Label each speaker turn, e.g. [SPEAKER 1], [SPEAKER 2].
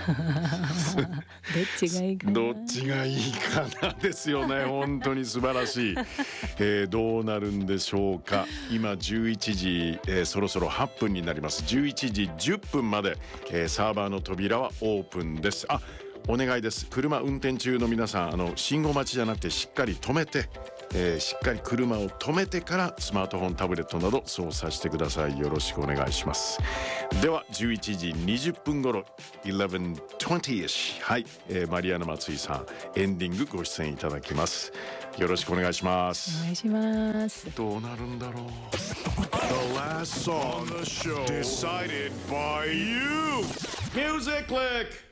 [SPEAKER 1] どっちがいいかな。
[SPEAKER 2] どっちがいいかなですよね。本当に素晴らしい。どうなるんでしょうか。今11時、そろそろ8分になります。11時10分まで、サーバーの扉はオープンです。お願いです。車運転中の皆さん、信号待ちじゃなくてしっかり止めて、しっかり車を止めてからスマートフォン、タブレットなど操作してください。よろしくお願いします。では11時20分頃 11:20ish はい、マリアナ松井さんエンディングご出演いただきます。よろしくお願いします。
[SPEAKER 1] お願いします。
[SPEAKER 2] どうなるんだろう。 The last song on the show decided by you. Music click.